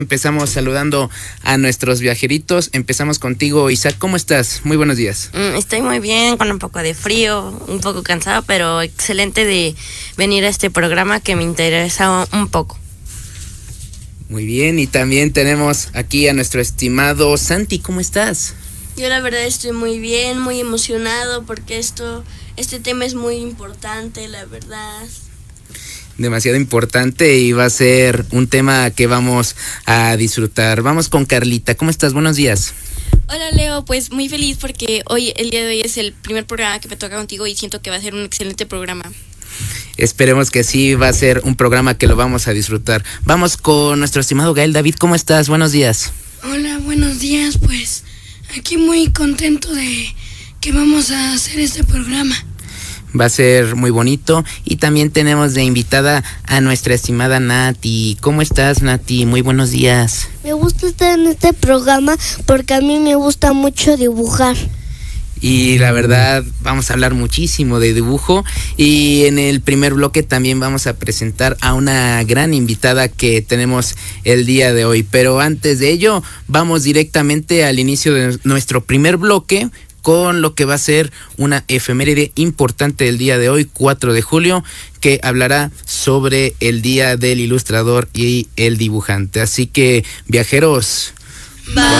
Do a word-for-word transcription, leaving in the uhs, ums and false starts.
Empezamos saludando a nuestros viajeritos. Empezamos contigo, Isaac. ¿Cómo estás? Muy buenos días. Mm, estoy muy bien, con un poco de frío, un poco cansado, pero excelente de venir a este programa que me interesa un poco. Muy bien, y también tenemos aquí a nuestro estimado Santi. ¿Cómo estás? Yo la verdad estoy muy bien, muy emocionado porque esto, este tema es muy importante, la verdad. Demasiado importante y va a ser un tema que vamos a disfrutar. Vamos con Carlita. ¿Cómo estás? Buenos días. Hola Leo, pues muy feliz porque hoy, el día de hoy es el primer programa que me toca contigo y siento que va a ser un excelente programa. Esperemos que sí, va a ser un programa que lo vamos a disfrutar. Vamos con nuestro estimado Gael. David, ¿cómo estás? Buenos días. Hola, buenos días, pues aquí muy contento de que vamos a hacer este programa. Va a ser muy bonito. Y también tenemos de invitada a nuestra estimada Nati. ¿Cómo estás, Nati? Muy buenos días. Me gusta estar en este programa porque a mí me gusta mucho dibujar. Y la verdad, vamos a hablar muchísimo de dibujo. Y en el primer bloque también vamos a presentar a una gran invitada que tenemos el día de hoy. Pero antes de ello, vamos directamente al inicio de nuestro primer bloque, con lo que va a ser una efeméride importante del día de hoy, cuatro de julio, que hablará sobre el Día del Ilustrador y el Dibujante. Así que, viajeros, ¡vamos!